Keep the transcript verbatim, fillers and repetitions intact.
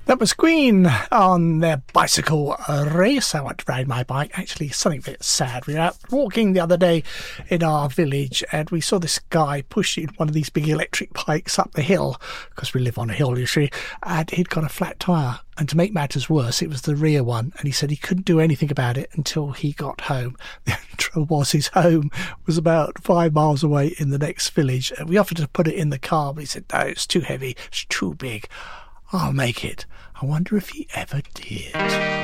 That was Queen on their bicycle race. I want to ride my bike. Actually, something a bit sad. We were out walking the other day in our village and we saw this guy pushing one of these big electric bikes up the hill, because we live on a hill, you see, and he'd got a flat tyre. And to make matters worse, it was the rear one. And he said he couldn't do anything about it until he got home. The trouble was his home was about five miles away in the next village. And we offered to put it in the car, but he said, no, it's too heavy, it's too big. I'll make it. I wonder if he ever did.